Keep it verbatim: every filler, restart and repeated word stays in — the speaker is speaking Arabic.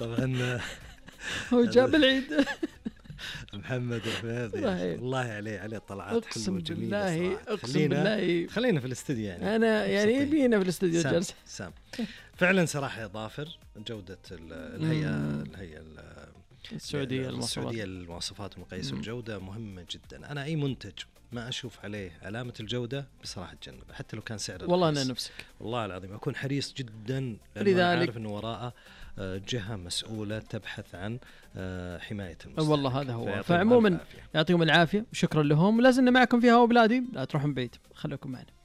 طبعا هو جاب العيد. محمد الحميدي والله عليه عليه طلعات حلوة جميلة صراحة. أقسم خلينا بالله خلينا في الاستديو يعني أنا يعني يبينا في الاستديو سام جالس. سام فعلا صراحة يا ظافر جودة الهيئة الهيئة السعودية السعودية للمواصفات ومقاييس الجودة مهمة جدا. أنا أي منتج ما أشوف عليه علامة الجودة بصراحة تجنبه حتى لو كان سعره والله رخيص. أنا نفسك والله العظيم أكون حريص جدا لذلك عارف أنه وراءه جهة مسؤولة تبحث عن حماية المستهلك. والله هذا هو. فعموما يعطيهم العافية وشكرا لهم. لازلنا معكم في هوا بلادي، لا تروحون بعيد، خليكم معنا.